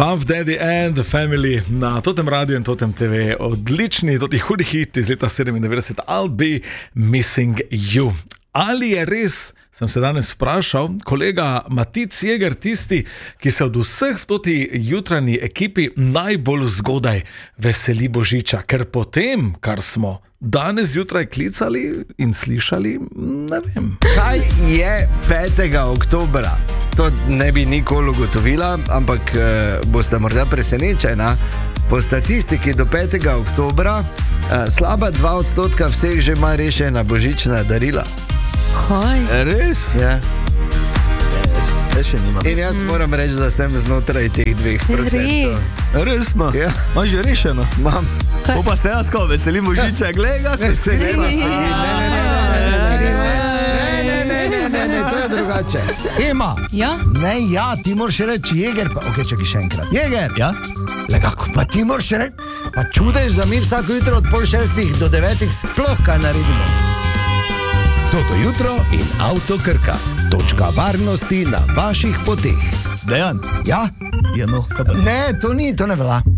Puff Daddy and the Family na Totem Radio in Totem TV. Odlični, toti hudi hit iz leta 97, I'll Be Missing You. Ali je res, sem se danes vprašal, kolega Matic Jeger tisti, ki se od vseh v toti jutranji ekipi najbolj zgodaj veseli Božiča, ker potem, kar smo danes zjutraj klicali in slišali, ne vem. Kaj je 5. oktobra? To ne bi nikoli ugotovila, ampak boste morda presenečena. Po statistiki do 5. oktobra slaba 2% vseh že ima rešena božična darila. Kaj? Res? Ja. Jaz še nimam. In jaz moram reči, da sem znotraj teh 2%. Res? Resno? Ja. Imaš že rešeno? Imam. Pa se jaz kao veselim Božiča, gledaj, kako se nema Ne, to je drugače. Ema, Ja? ne, ja, ti moraš reči Jeger, pa ok, čakaj še enkrat. Jeger, Ja? le kako, pa ti moraš reči, pa čudeš, da mi vsako jutro od 5:30 do 9 sploh kaj naredimo. Toto jutro in Avto Krka. Točka varnosti na vaših poteh. Dejan? Ja? Ja, no, kaj pa? Ne, to ni, to ne velja.